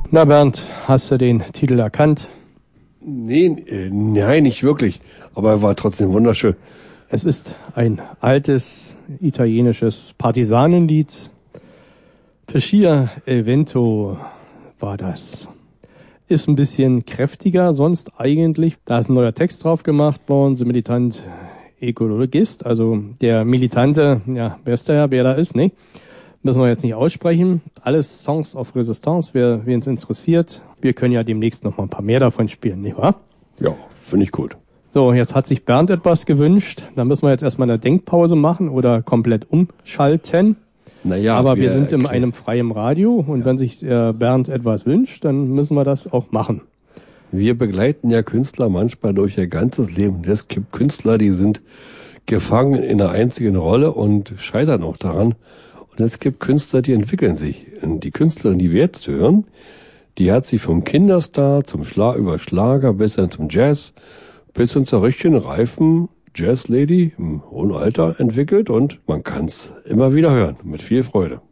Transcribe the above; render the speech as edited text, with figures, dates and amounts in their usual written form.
Na Bernd, hast du den Titel erkannt? Nein, nicht wirklich. Aber er war trotzdem wunderschön. Es ist ein altes italienisches Partisanenlied. Pescia il vento war das. Ist ein bisschen kräftiger, sonst eigentlich. Da ist ein neuer Text drauf gemacht worden, so Militant Ökologist, also der Militante, ja, wer da ist, ne? Müssen wir jetzt nicht aussprechen. Alles Songs of Resistance, wer uns interessiert. Wir können ja demnächst noch mal ein paar mehr davon spielen, nicht wahr? Ja, finde ich gut. So, jetzt hat sich Bernd etwas gewünscht. Da müssen wir jetzt erstmal eine Denkpause machen oder komplett umschalten. Naja, aber wir sind in einem freien Radio und wenn sich Bernd etwas wünscht, dann müssen wir das auch machen. Wir begleiten ja Künstler manchmal durch ihr ganzes Leben. Es gibt Künstler, die sind gefangen in einer einzigen Rolle und scheitern auch daran. Und es gibt Künstler, die entwickeln sich. Und die Künstlerin, die wir jetzt hören, die hat sich vom Kinderstar zum über Schlager bis hin zum Jazz bis hin zur richtigen reifen Jazzlady im hohen Alter entwickelt und man kann's immer wieder hören. Mit viel Freude.